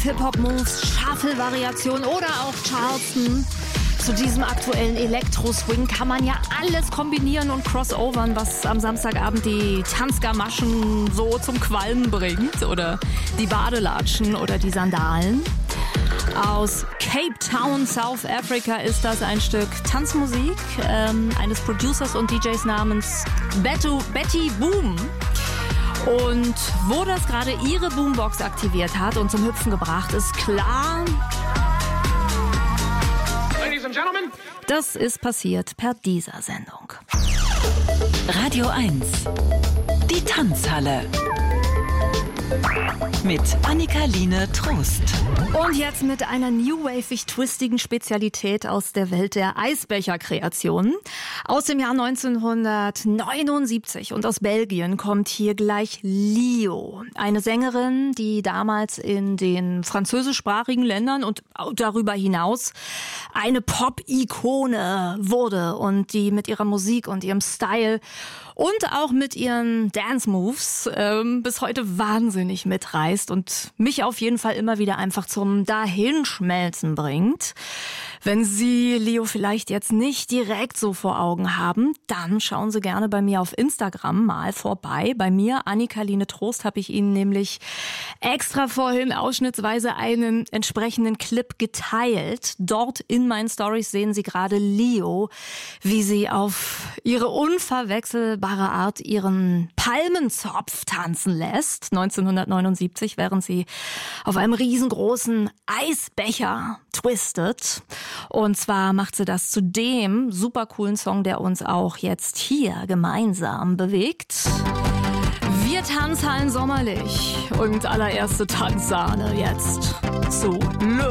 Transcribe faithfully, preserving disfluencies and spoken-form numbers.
Hip-Hop-Moves, Shuffle-Variationen oder auch Charleston. Zu diesem aktuellen Elektro-Swing kann man ja alles kombinieren und crossovern, was am Samstagabend die Tanzgamaschen so zum Qualmen bringt. Oder die Badelatschen oder die Sandalen. Aus Cape Town, South Africa ist das ein Stück Tanzmusik ähm, eines Producers und D Js namens Betu, Betty Boom. Und wo das gerade ihre Boombox aktiviert hat und zum Hüpfen gebracht, ist klar. Ladies and Gentlemen. Das ist passiert per dieser Sendung. Radio eins. Die Tanzhalle. Mit Annika-Line Trost. Und jetzt mit einer new-wavig-twistigen Spezialität aus der Welt der Eisbecher-Kreationen. Aus dem Jahr neunzehnhundertneunundsiebzig und aus Belgien kommt hier gleich Lio. Eine Sängerin, die damals in den französischsprachigen Ländern und darüber hinaus eine Pop-Ikone wurde und die mit ihrer Musik und ihrem Style und auch mit ihren Dance-Moves ähm, bis heute wahnsinnig mitreißt und mich auf jeden Fall immer wieder einfach zum Dahinschmelzen bringt. Wenn Sie Lio vielleicht jetzt nicht direkt so vor Augen haben, dann schauen Sie gerne bei mir auf Instagram mal vorbei. Bei mir, Annika-Line Trost, habe ich Ihnen nämlich extra vorhin ausschnittsweise einen entsprechenden Clip geteilt. Dort in meinen Stories sehen Sie gerade Lio, wie sie auf ihre unverwechselbare Art ihren Palmenzopf tanzen lässt. neunzehnhundertneunundsiebzig, während sie auf einem riesengroßen Eisbecher twistet. Und zwar macht sie das zu dem super coolen Song, der uns auch jetzt hier gemeinsam bewegt. Wir Tanzhallen sommerlich und allererste Tanzsahne jetzt zu